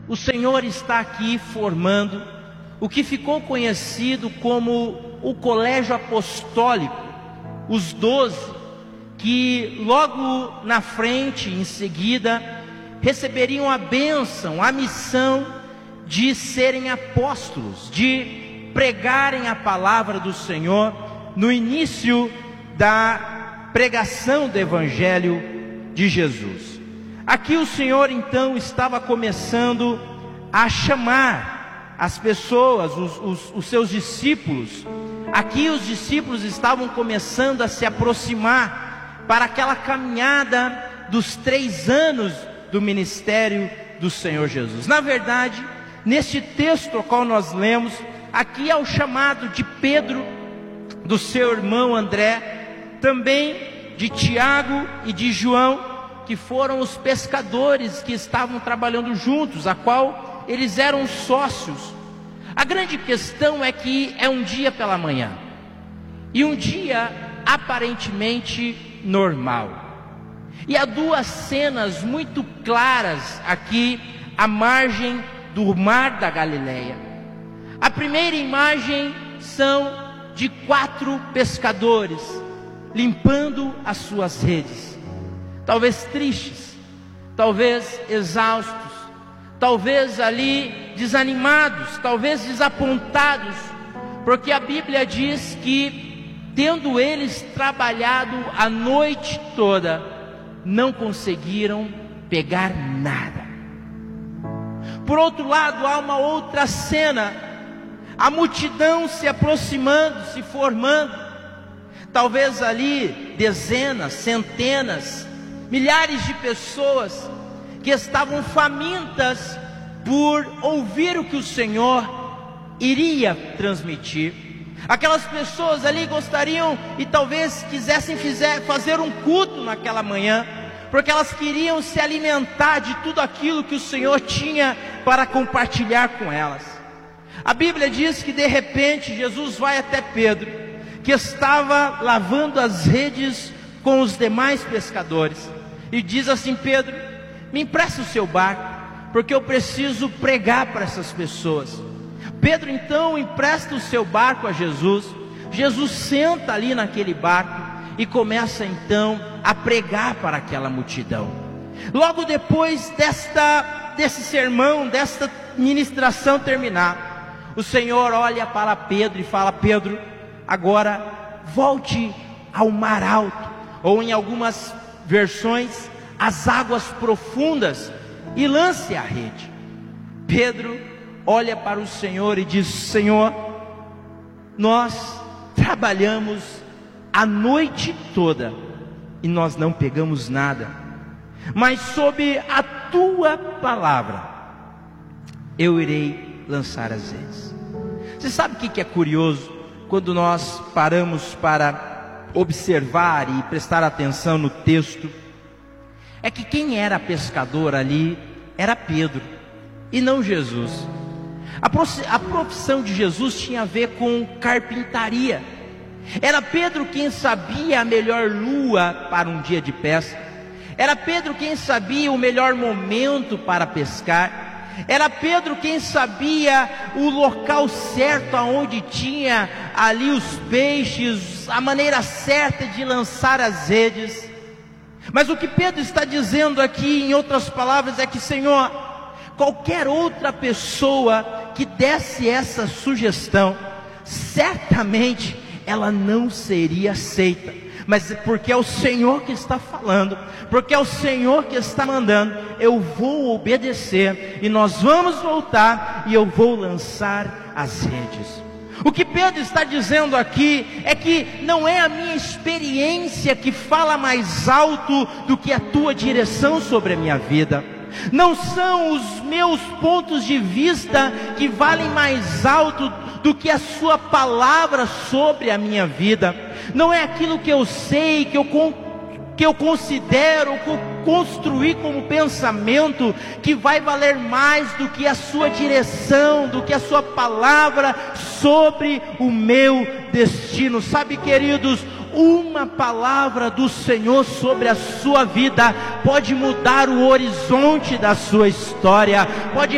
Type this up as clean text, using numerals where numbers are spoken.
o Senhor está aqui formando o que ficou conhecido como o colégio apostólico, os 12, que logo na frente, em seguida, receberiam a bênção, a missão de serem apóstolos, de pregarem a palavra do Senhor no início da pregação do Evangelho de Jesus. Aqui o Senhor então estava começando a chamar as pessoas, os seus discípulos. Aqui os discípulos estavam começando a se aproximar para aquela caminhada dos 3 anos do ministério do Senhor Jesus. Na verdade, neste texto ao qual nós lemos, aqui é o chamado de Pedro, do seu irmão André, também de Tiago e de João, que foram os pescadores que estavam trabalhando juntos, a qual eles eram sócios. A grande questão é que é um dia pela manhã, e um dia aparentemente normal, e há 2 cenas muito claras aqui à margem do mar da Galileia. A primeira imagem são de 4 pescadores limpando as suas redes, talvez tristes, talvez exaustos, talvez ali desanimados, talvez desapontados, porque a Bíblia diz que, tendo eles trabalhado a noite toda, não conseguiram pegar nada. Por outro lado, há uma outra cena, a multidão se aproximando, se formando, talvez ali dezenas, centenas, milhares de pessoas que estavam famintas por ouvir o que o Senhor iria transmitir. Aquelas pessoas ali gostariam e talvez quisessem fazer um culto naquela manhã, porque elas queriam se alimentar de tudo aquilo que o Senhor tinha para compartilhar com elas. A Bíblia diz que de repente Jesus vai até Pedro, que estava lavando as redes com os demais pescadores, e diz assim: Pedro, me empresta o seu barco, porque eu preciso pregar para essas pessoas. Pedro então empresta o seu barco a Jesus. Jesus senta ali naquele barco e começa então a pregar para aquela multidão. Logo depois desse sermão, desta ministração terminar, o Senhor olha para Pedro e fala: Pedro, agora volte ao mar alto, ou em algumas versões, as águas profundas, e lance a rede. Pedro olha para o Senhor e diz: Senhor, nós trabalhamos a noite toda e nós não pegamos nada, mas sob a tua palavra eu irei lançar as redes. Você sabe o que é curioso? Quando nós paramos para observar e prestar atenção no texto, é que quem era pescador ali era Pedro e não Jesus. A profissão de Jesus tinha a ver com carpintaria. Era Pedro quem sabia a melhor lua para um dia de pesca. Era Pedro quem sabia o melhor momento para pescar. Era Pedro quem sabia o local certo aonde tinha ali os peixes, a maneira certa de lançar as redes. Mas o que Pedro está dizendo aqui, em outras palavras, é que: Senhor, qualquer outra pessoa que desse essa sugestão, certamente ela não seria aceita, mas porque é o Senhor que está falando, porque é o Senhor que está mandando, eu vou obedecer, e nós vamos voltar, e eu vou lançar as redes. O que Pedro está dizendo aqui é que não é a minha experiência que fala mais alto do que a tua direção sobre a minha vida. Não são os meus pontos de vista que valem mais alto do que a sua palavra sobre a minha vida. Não é aquilo que eu sei, que eu considero, que eu construí como pensamento, que vai valer mais do que a sua direção, do que a sua palavra sobre o meu destino. Sabe, queridos, uma palavra do Senhor sobre a sua vida pode mudar o horizonte da sua história, pode